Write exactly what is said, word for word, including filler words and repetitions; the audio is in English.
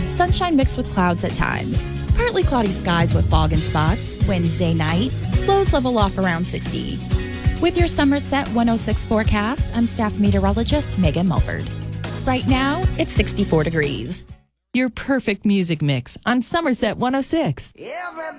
Sunshine mixed with clouds at times. Partly cloudy skies with fog in spots. Wednesday night, lows level off around sixty. With your Somerset one oh six forecast, I'm staff meteorologist Megan Mulford. Right now, it's sixty-four degrees. Your perfect music mix on Somerset one oh six. Everybody